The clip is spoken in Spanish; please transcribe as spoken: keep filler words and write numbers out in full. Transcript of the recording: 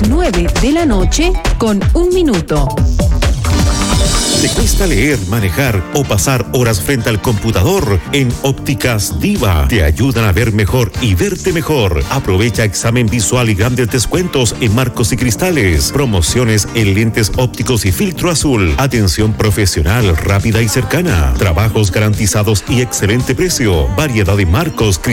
nueve de la noche con un minuto. ¿Te cuesta leer, manejar o pasar horas frente al computador? En Ópticas Diva te ayudan a ver mejor y verte mejor. Aprovecha examen visual y grandes descuentos en marcos y cristales. Promociones en lentes ópticos y filtro azul. Atención profesional rápida y cercana. Trabajos garantizados y excelente precio. Variedad de marcos, cristales